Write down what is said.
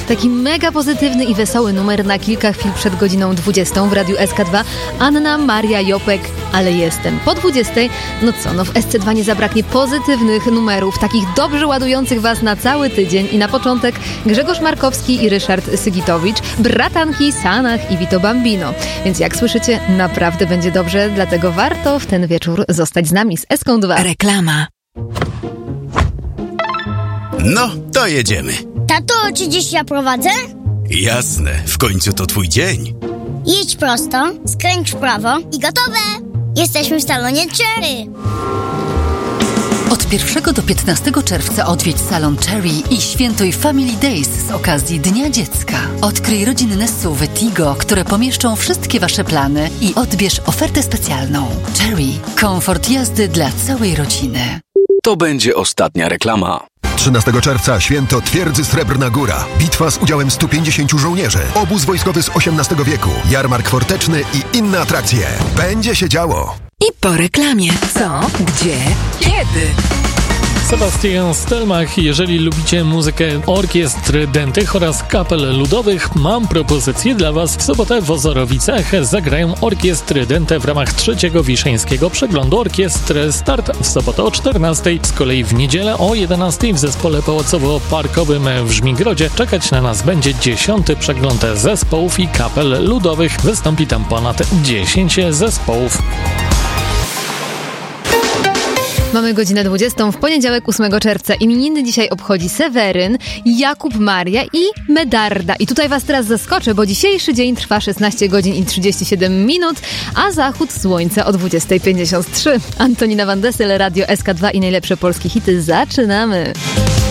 Taki mega pozytywny i wesoły numer na kilka chwil przed godziną 20 w Radiu SK2. Anna Maria Jopek, ale jestem. Po 20, w SC2 nie zabraknie pozytywnych numerów, takich dobrze ładujących was na cały tydzień. I na początek Grzegorz Markowski i Ryszard Sygitowicz, bratanki Sanach i Vito Bambino. Więc jak słyszycie, naprawdę będzie dobrze, dlatego warto w ten wieczór zostać z nami z SK2. Reklama. No, to jedziemy. Tato, czy dziś ja prowadzę? Jasne, w końcu to twój dzień. Jedź prosto, skręć w prawo i gotowe! Jesteśmy w salonie Cherry. Od 1 do 15 czerwca odwiedź salon Cherry i świętuj Family Days z okazji Dnia Dziecka. Odkryj rodzinne SUV-y Tigo, które pomieszczą wszystkie wasze plany i odbierz ofertę specjalną. Cherry. Komfort jazdy dla całej rodziny. To będzie ostatnia reklama. 13 czerwca święto Twierdzy Srebrna Góra. Bitwa z udziałem 150 żołnierzy. Obóz wojskowy z XVIII wieku. Jarmark forteczny i inne atrakcje. Będzie się działo. I po reklamie. Co? Gdzie? Kiedy? Sebastian Stelmach. Jeżeli lubicie muzykę orkiestr dętych oraz kapel ludowych, mam propozycję dla was. W sobotę w Ozorowicach zagrają orkiestry dęte w ramach 3. Wiszeńskiego Przeglądu Orkiestr. Start w sobotę o 14. Z kolei w niedzielę o 11 w zespole pałacowo-parkowym w Żmigrodzie czekać na nas będzie 10. przegląd zespołów i kapel ludowych. Wystąpi tam ponad 10 zespołów. Mamy godzinę 20 w poniedziałek 8 czerwca. Imieniny dzisiaj obchodzi Seweryn, Jakub Maria i Medarda. I tutaj was teraz zaskoczę, bo dzisiejszy dzień trwa 16 godzin i 37 minut, a zachód słońca o 20:53. Antonina Van Dessel, Radio SK2 i najlepsze polskie hity. Zaczynamy!